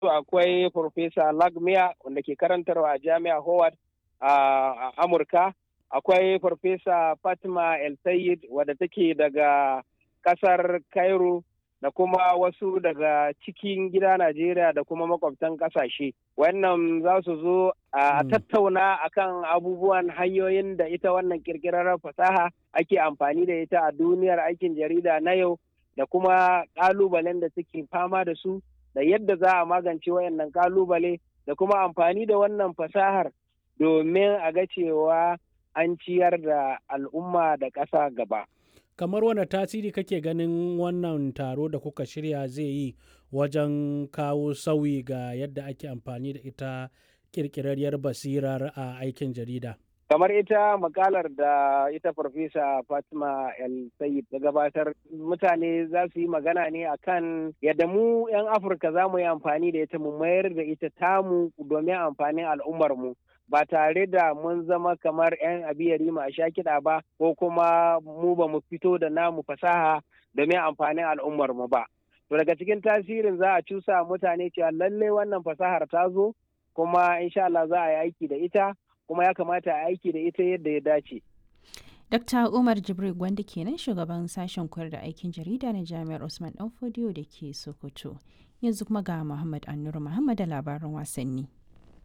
Akwai Profesa Lagmia wanda ke karantarwa a Jami'a Howard a Amurka. Akwai Farfesa Fatima El Sayed wadda take daga kasar Cairo da kuma wasu daga cikin gida Najeriya da kuma makwabtan kasashe. Wannan za su zo a tattauna akan abubuwan hanyoyin da ita wannan kirkirar fasaha ake amfani da ita a duniyar aikin jarida na yau da kuma kalubalen da suke fama da su da yadda za a magance wayannan kalubale da kuma amfani da wannan fasahar domin a ga cewa an ciyar da al'umma da ƙasa gaba. Kamar wani tasiri kake ganin wannan taro da kuka shirya zai yi wajen kawo sauyi ga yadda ake amfani da ita ƙirƙirarriyar basirar a aikin jarida? Kamar ita makalar da ita Farfesa Fatima El Sayed ta gabatar, mutane za su yi magana ne akan yadda mu 'yan Afirka za mu yi amfani da ita mu mayar da ita tamu domin amfanin al'ummarmu. Ba tare da mun zama kamar 'yan abiyari mu a sha kiɗa ba ko kuma mu ba mu fito da namu fasaha domin amfanin al'ummar mu ba. To daga cikin tasirin za a cusa mutane cewa lalle wannan fasahar ta zo kuma insha Allah za a yi aiki da ita kuma ya kamata a aiki da ita yadda ya dace. Dr. Umar Jibril Gwanda kenan shugaban sashen koyar da aikin jarida na Jami'ar Usman Danfodiyo da ke Sokoto. Yanzu kuma ga Muhammad Annur Muhammad da labaran wasanni.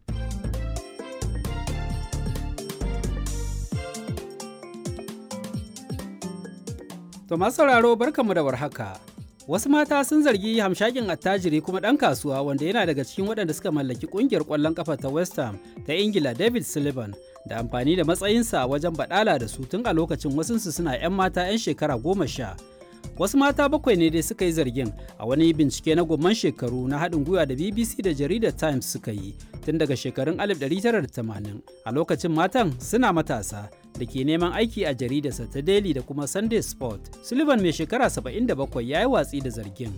To masu sauraro barkamu da warhaka. Wasu mata sun zargi hamshakin attajiri kuma ɗan kasuwa wanda yana daga cikin waɗanda suka mallaki ƙungiyar ƙwallon ƙafa ta West Ham ta Ingila David Sullivan da amfani da matsayinsa wajen baɗala da su tun a lokacin wasunsu suna 'yan mata 'yan shekara 10. Wasu mata 7 ne dai suka yi zargin a wani bincike na gomman shekaru na haɗin gwiwa da BBC da jaridar Times suka yi tun daga shekarun 1980 a lokacin matan suna matasa da ke neman aiki a jaridarsa ta Daily da kuma Sunday Sport. Sullivan mai shekara 77 ya yi watsi da zargin.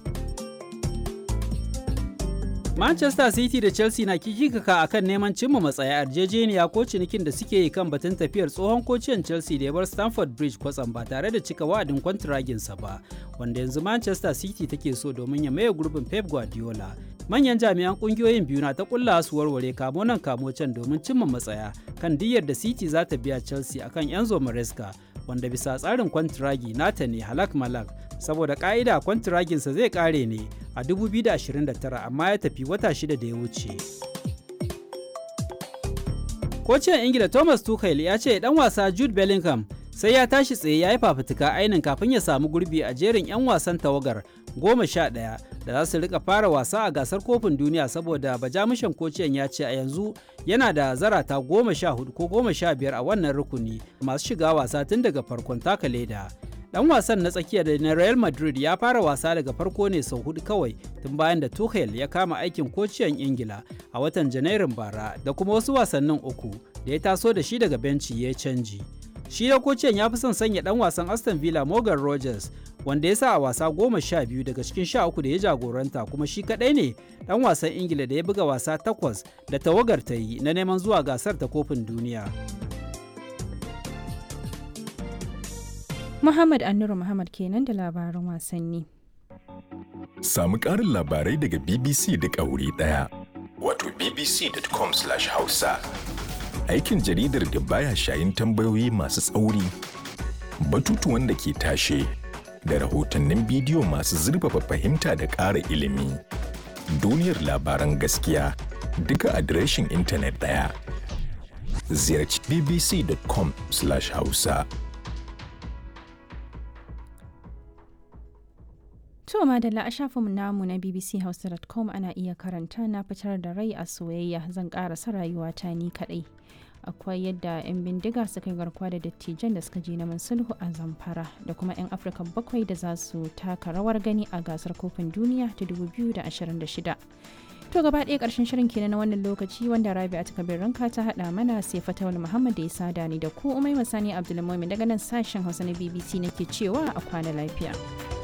Manchester City da Chelsea na kikikaka akan neman cimma matsaya yarjejeniya ko cinikin da suke yi kan batun tafiyar tsohon kociyan Chelsea da ya bar Stamford Bridge kwatsam ba tare da cika wa'adin kwantiraginsa ba, wanda yanzu Manchester City take so domin ya maye gurbin Pep Guardiola. Manyan jami'an kungiyoyin biyu na ta kulla su warware kamo nan kamo can domin cimma matsaya kan diyyar da City za ta biya Chelsea akan Enzo Maresca, wanda bisa tsarin kwantiragi nata ne halak malak, saboda ka'ida kwantiraginsa zai kare ne a 2029 amma ya tafi wata 6 da ya wuce. Kocin Ingila Thomas Tuchel ya ce dan wasa Jude Bellingham sai ya tashi tsaye ya yi fafutuka ainin kafin ya samu gurbi a jerin 'yan wasan tawagar 11 da za su rika fara wasa a gasar kofin duniya, saboda bajamushan kociyan ya ce a yanzu yana da zarata 14 ko 15 a wannan rukuni masu shiga wasa tun daga farkon taka leda. Dan wasan na tsakiya da na Real Madrid ya fara wasa daga farko ne sau 4 kawai tun bayan da Tuchel ya kama aikin kociyan Ingila a watan Janairun bara, da kuma wasu wasannin 3 da ya taso da shi daga benci ya canji. Shi da kociyan ya fi son sanya dan wasan Aston Villa Morgan Rogers, wanda ya sa a wasa 12 daga cikin 13 da ya jagoranta, kuma shi kadai ne dan wasan Ingila da ya buga wasa 8 da tawagar ta yi na neman zuwa gasar ta kofin duniya. Muhammad Annuru Muhammad kenan da labaran wasanni. Samu ƙarin labarai daga BBC duk a wuri ɗaya. Wato bbc.com/hausa. Aikin jaridar da baya shayin tambayoyi masu tsauri, batutuwan da ke tashe, da rahotannin bidiyo masu zurfafa fahimta da ƙara ilimi. Duniyar labaran gaskiya duka adireshin intanet ɗaya. Ziyarci bbc.com/hausa. To madalla a shafin namu na bbchausa.com ana iya karanta na fitar da rai a soyayya, zan karasa rayuwata ni kadai. Akwai yadda 'yan bindiga suka yi garkuwa da dattijan da suka je neman sulhu a Zamfara, da kuma 'yan Afirka 7 da za su taka rawar gani a gasar kofin duniya ta 2026. To gaba ɗaya ƙarshen shirin kenan na wannan lokaci, wanda Rabi'a ta Kabir Ranka ta haɗa mana, sai Fatawul Muhammad da ya sada ni da ku, Umai Masani Abdulmumin daga nan sashen Hausa na BBC nake cewa a kwana lafiya.